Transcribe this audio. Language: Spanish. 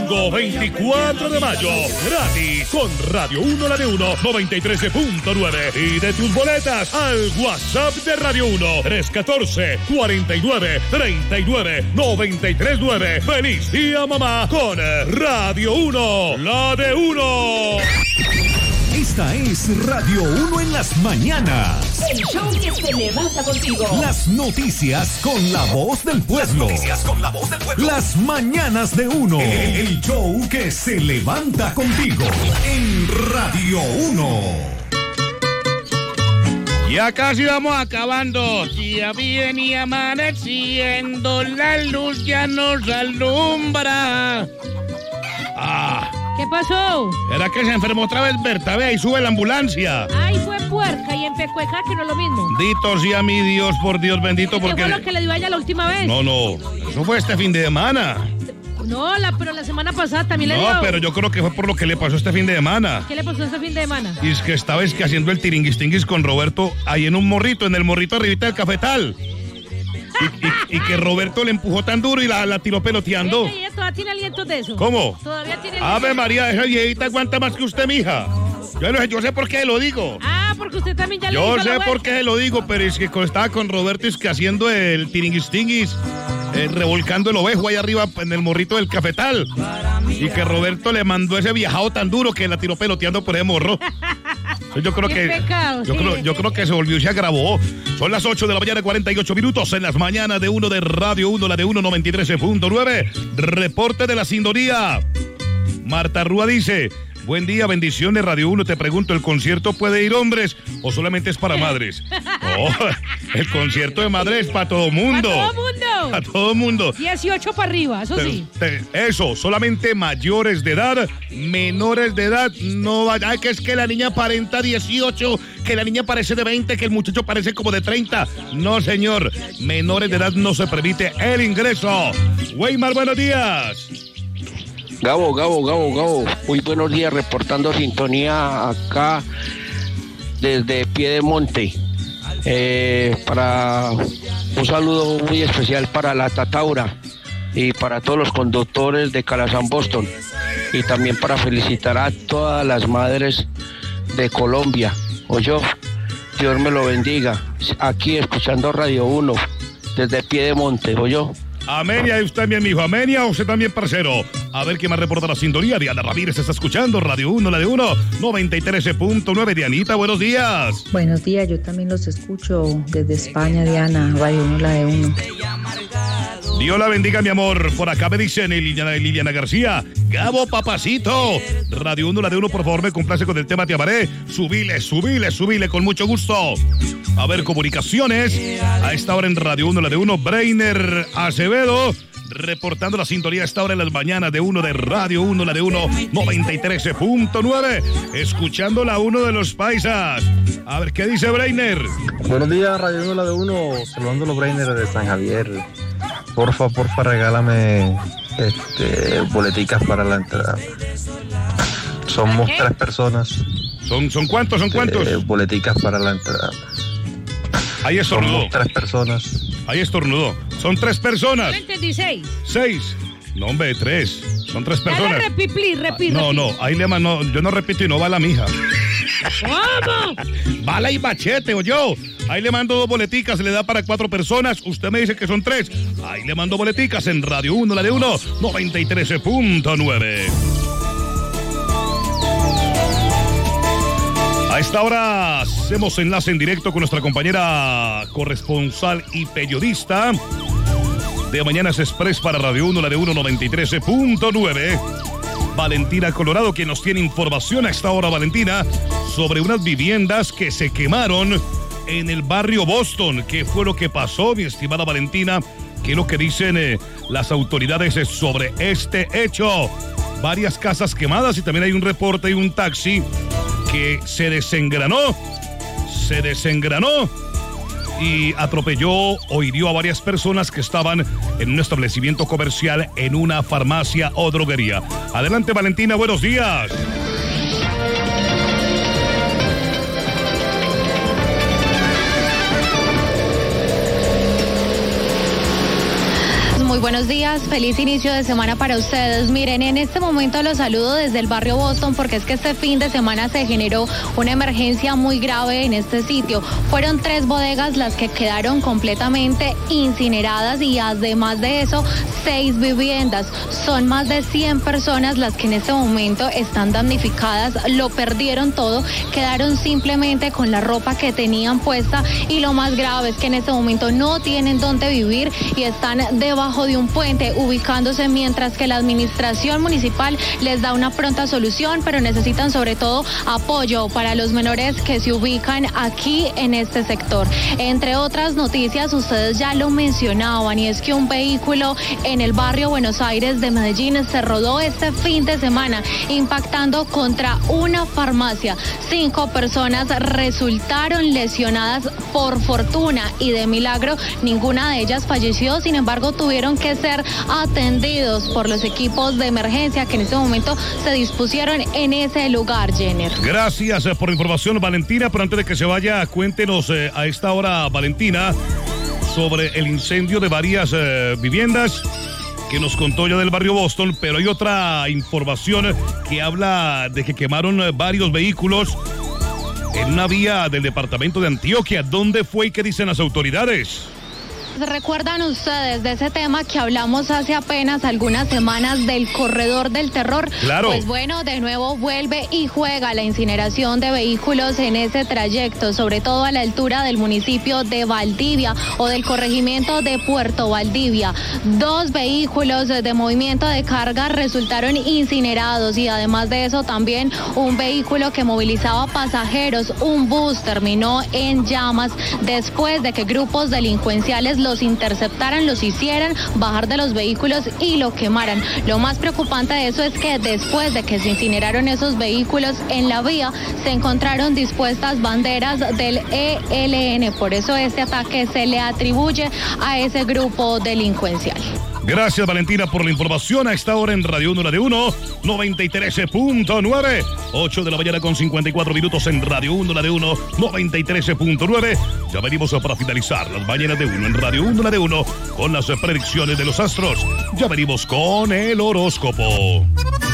Domingo 24 de mayo, gratis con Radio 1, la de 1, 93.9. Y de tus boletas al WhatsApp de Radio 1, 314-49-39-93.9. ¡Feliz día, mamá! Con Radio 1, la de 1. Esta es Radio 1 en las mañanas. El show que se levanta contigo. Las noticias con la voz del pueblo. Las mañanas de 1. El show que se levanta contigo en Radio 1. Ya casi vamos acabando. Ya viene amaneciendo, la luz ya nos alumbra. ¿Qué pasó? ¿Era que se enfermó otra vez Berta? Ve, y sube la ambulancia. Ay, fue puerca y en Pecueca, que no es lo mismo. Bendito sea mi Dios, por Dios bendito, porque... ¿Qué fue lo que le dio a ella la última vez? No, eso fue este fin de semana. No, pero la semana pasada también le dio. No, pero yo creo que fue por lo que le pasó este fin de semana. ¿Qué le pasó este fin de semana? Y es que estaba haciendo el tiringuistinguis con Roberto ahí en un morrito, en el morrito arribita del cafetal. Y que Roberto le empujó tan duro y la tiró peloteando. ¿Y ella todavía tiene alientos de eso? ¿Cómo? Todavía tiene alientos. Ave María, esa viejita aguanta más que usted, mija. Yo sé por qué lo digo. Porque usted también ya le Yo dijo sé por qué lo digo, pero es que estaba con Roberto, es que haciendo el tiringuistinguis, revolcando el ovejo ahí arriba en el morrito del cafetal. Y que Roberto le mandó ese viajado tan duro que la tiró peloteando por ese morro. Yo creo yo creo que se volvió y se agravó. Son las 8 de la mañana, 48 minutos en las mañanas de 1 de Radio 1, la de 1, 93.9. Reporte de la sintonía. Marta Rúa dice: buen día, bendiciones, Radio 1. Te pregunto, ¿el concierto puede ir hombres o solamente es para madres? No, el concierto de madres es para todo mundo. ¿Para todo mundo? A todo mundo. 18 para arriba, eso sí. Eso, solamente mayores de edad, menores de edad, no vaya. Ay, que es que la niña aparenta 18, que la niña parece de 20, que el muchacho parece como de 30. No, señor, menores de edad no se permite el ingreso. Weimar, buenos días. Gabo. Muy buenos días, reportando sintonía acá desde Piedemonte. Para un saludo muy especial para la Tataura y para todos los conductores de Calazán Boston, y también para felicitar a todas las madres de Colombia. Dios me lo bendiga. Aquí escuchando Radio 1 desde Piedemonte, oyó. Amén, y a usted también, mijo. Amén, y a usted también, parcero. A ver qué más reporta la sintonía. Diana Ramírez está escuchando Radio 1, la de 1, 93.9. Dianita, buenos días. Buenos días, yo también los escucho desde España, Diana. Radio 1, la de 1. Dios la bendiga, mi amor. Por acá me dicen Liliana García. Gabo, papacito. Radio 1, la de 1, por favor, me complace con el tema Te amaré. Subile, con mucho gusto. A ver, comunicaciones. A esta hora en Radio 1, la de 1, Breiner Acevedo, reportando la sintonía a esta hora en las mañanas de 1 de Radio 1, la de 1, 93.9. Escuchando la 1 de los paisas. A ver, ¿qué dice Breiner? Buenos días, Radio 1, la de 1. Saludando a los Breiner de San Javier. Porfa, regálame boleticas para la entrada. Somos 3 personas. ¿Son cuántos? Boleticas para la entrada. Ahí estornudó. Somos 3 personas. Ahí estornudó. Son 3 personas. No entendí, 6. 6. No, hombre, 3. Son 3 personas. Repite. No, ahí le mando. Yo no repito y no va la mija. ¿Cómo? Bala y machete, oyó. Ahí le mando 2 boleticas, le da para 4 personas. Usted me dice que son 3. Ahí le mando boleticas en Radio 1, la de 1, 93.9. A esta hora hacemos enlace en directo con nuestra compañera corresponsal y periodista de Mañanas Express para Radio 1, la de 1, 93.9. Valentina Colorado, quien nos tiene información a esta hora, Valentina, sobre unas viviendas que se quemaron en el barrio Boston. ¿Qué fue lo que pasó, mi estimada Valentina? ¿Qué es lo que dicen las autoridades sobre este hecho? Varias casas quemadas y también hay un reporte y un taxi que se desengranó y atropelló o hirió a varias personas que estaban en un establecimiento comercial, en una farmacia o droguería. Adelante, Valentina, buenos días. Muy Muy buenos días, feliz inicio de semana para ustedes. Miren, en este momento los saludo desde el barrio Boston porque es que este fin de semana se generó una emergencia muy grave en este sitio. Fueron 3 bodegas las que quedaron completamente incineradas y además de eso 6 viviendas. Son más de 100 personas las que en este momento están damnificadas, lo perdieron todo, quedaron simplemente con la ropa que tenían puesta y lo más grave es que en este momento no tienen dónde vivir y están debajo de un puente ubicándose mientras que la administración municipal les da una pronta solución, pero necesitan sobre todo apoyo para los menores que se ubican aquí en este sector. Entre otras noticias, ustedes ya lo mencionaban y es que un vehículo en el barrio Buenos Aires de Medellín se rodó este fin de semana impactando contra una farmacia. 5 personas resultaron lesionadas. Por fortuna y de milagro ninguna de ellas falleció, sin embargo tuvieron que ser atendidos por los equipos de emergencia que en este momento se dispusieron en ese lugar, Jenner. Gracias por la información, Valentina, pero antes de que se vaya, cuéntenos a esta hora, Valentina, sobre el incendio de varias viviendas que nos contó ya del barrio Boston, pero hay otra información que habla de que quemaron varios vehículos en una vía del departamento de Antioquia. ¿Dónde fue y qué dicen las autoridades? ¿Recuerdan ustedes de ese tema que hablamos hace apenas algunas semanas del corredor del terror? Claro. Pues bueno, de nuevo vuelve y juega la incineración de vehículos en ese trayecto, sobre todo a la altura del municipio de Valdivia o del corregimiento de Puerto Valdivia. 2 vehículos de movimiento de carga resultaron incinerados y además de eso también un vehículo que movilizaba pasajeros, un bus, terminó en llamas después de que grupos delincuenciales los interceptaran, los hicieran bajar de los vehículos y lo quemaran. Lo más preocupante de eso es que después de que se incineraron esos vehículos en la vía, se encontraron dispuestas banderas del ELN. Por eso este ataque se le atribuye a ese grupo delincuencial. Gracias, Valentina, por la información. A esta hora en Radio 1, la de 1, 93.9, 8 de la mañana con 54 minutos en Radio 1, la de 1, 93.9. Ya venimos para finalizar las mañanas de 1 en Radio 1, la de 1, con las predicciones de los astros. Ya venimos con el horóscopo.